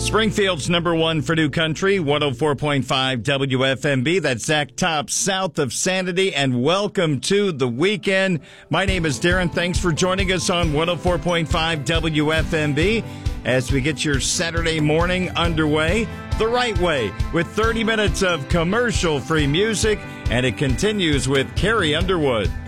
Springfield's number one for new country, 104.5 WFMB. That's Zach Top, south of Sanity, and welcome to the weekend. My name is Darren. Thanks for joining us on 104.5 WFMB as we get your Saturday morning underway the right way with 30 minutes of commercial-free music, and it continues with Carrie Underwood.